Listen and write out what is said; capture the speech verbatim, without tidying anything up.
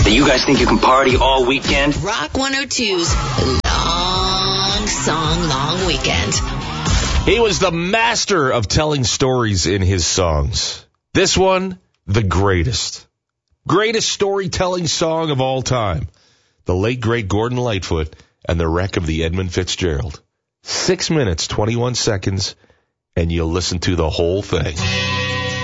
that you guys think you can party all weekend? Rock one oh two's Long Song Long Weekend. He was the master of telling stories in his songs. This one, the greatest. Greatest storytelling song of all time. The late, great Gordon Lightfoot and the Wreck of the Edmund Fitzgerald. Six minutes, twenty-one seconds, and you'll listen to the whole thing.